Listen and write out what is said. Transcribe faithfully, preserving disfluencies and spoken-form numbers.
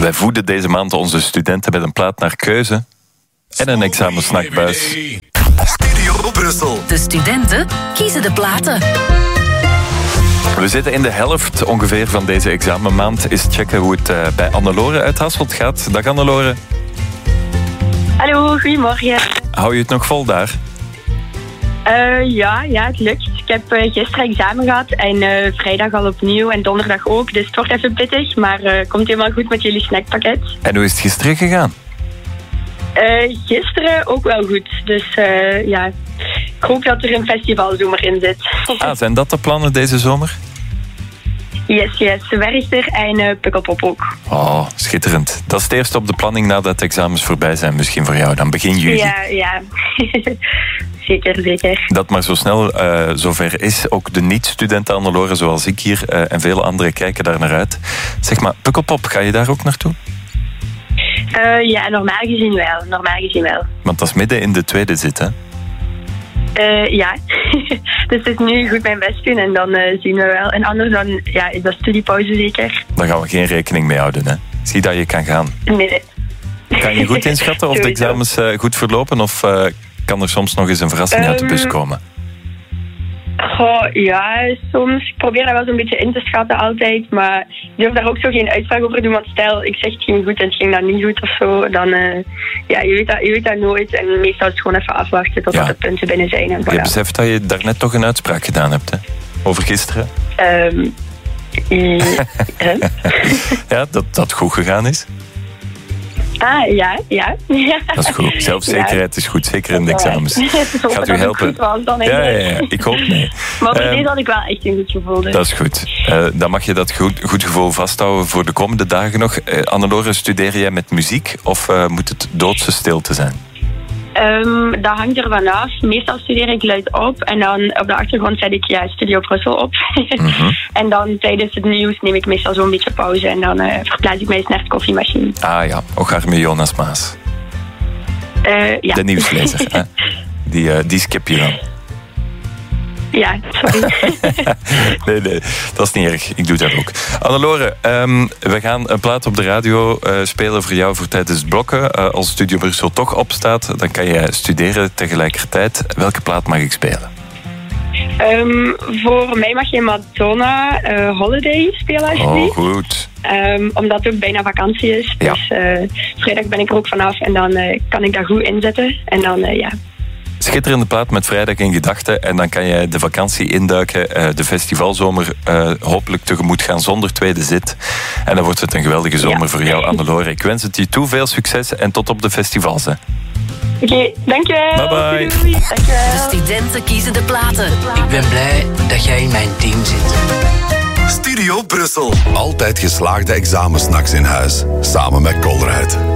Wij voeden deze maand onze studenten met een plaat naar keuze en een examensnackbuis. Studio Brussel. De studenten kiezen de platen. We zitten in de helft ongeveer van deze examenmaand. Eens checken hoe het uh, bij Annelore uit Hasselt gaat. Dag Annelore. Hallo, goedemorgen. Hou je het nog vol daar? Uh, ja, ja, het lukt. Ik heb uh, gisteren examen gehad en uh, vrijdag al opnieuw en donderdag ook. Dus het wordt even pittig, maar het uh, komt helemaal goed met jullie snackpakket. En hoe is het gisteren gegaan? Uh, gisteren ook wel goed. Dus uh, ja, ik hoop dat er een festivalzomer in zit. Ah, zijn dat de plannen deze zomer? Yes, yes. Werchter en uh, Pukkelpop ook. Oh, schitterend. Dat is het eerste op de planning nadat de examens voorbij zijn misschien voor jou. Dan begin juli. Ja, ja. Zeker, zeker. Dat maar zo snel uh, zover is. Ook de niet-studenten Annelore zoals ik hier uh, en vele anderen kijken daar naar uit. Zeg maar, Pukkelpop, ga je daar ook naartoe? Uh, ja, normaal gezien wel. Normaal gezien wel. Want dat is midden in de tweede zit, hè? Uh, ja, dus het is nu goed mijn best doen en dan uh, zien we wel. En anders dan ja, is dat studiepauze zeker. Daar gaan we geen rekening mee houden, hè? Zie dat je kan gaan. Nee. Kan je goed inschatten of de examens uh, goed verlopen of uh, kan er soms nog eens een verrassing um, uit de bus komen? Goh, ja, soms. Ik probeer dat wel zo'n beetje in te schatten altijd, maar ik durf daar ook zo geen uitspraak over doen, want stel, ik zeg het ging goed en het ging dan niet goed of zo, dan, uh, ja, je weet, dat, je weet dat nooit en meestal is het gewoon even afwachten tot ja. de punten binnen zijn. En voilà. Je beseft dat je daarnet toch een uitspraak gedaan hebt, hè? Over gisteren? Um, uh, ja, dat dat goed gegaan is? Ah, ja, ja. Dat is goed. Zelfzekerheid ja. is goed, zeker in de examens. Ja. Gaat u helpen? Was, dan ja, ja, ja, ik hoop nee. Maar voor um, deze had ik wel echt een goed gevoel. Dus. Dat is goed. Uh, dan mag je dat goed, goed gevoel vasthouden voor de komende dagen nog. Uh, Annelore, studeer jij met muziek of uh, moet het doodse stilte zijn? Um, dat hangt er vanaf. Meestal studeer ik luid op en dan op de achtergrond zet ik ja, Studio Brussel op. Mm-hmm. En dan tijdens het nieuws neem ik meestal zo'n beetje pauze en dan uh, verplaats ik mij eens naar de koffiemachine. Ah ja, ook graag met Jonas Maas. Uh, ja. De nieuwslezer, hè? Die, uh, die skip je dan. Ja, sorry. nee, nee, dat is niet erg. Ik doe dat ook. Annelore, um, we gaan een plaat op de radio uh, spelen voor jou voor tijdens het blokken. Uh, als Studio Brussel toch opstaat, dan kan je studeren tegelijkertijd. Welke plaat mag ik spelen? Um, voor mij mag je Madonna uh, Holiday spelen, alsjeblieft. Oh, goed. Um, omdat het ook bijna vakantie is. Ja. Dus uh, vrijdag ben ik er ook vanaf en dan uh, kan ik dat goed inzetten. En dan, uh, ja... Schitterende plaat met vrijdag in gedachten. En dan kan je de vakantie induiken, de festivalzomer uh, hopelijk tegemoet gaan zonder tweede zit. En dan wordt het een geweldige zomer ja. voor jou, Annelore. Ik wens het je toe, veel succes en tot op de festivals. Hè. Oké, okay, dankjewel. Bye bye. Doei, doei. Dankjewel. De studenten kiezen de platen. Ik ben blij dat jij in mijn team zit. Studio Brussel. Altijd geslaagde examensnacks in huis. Samen met Colruyt.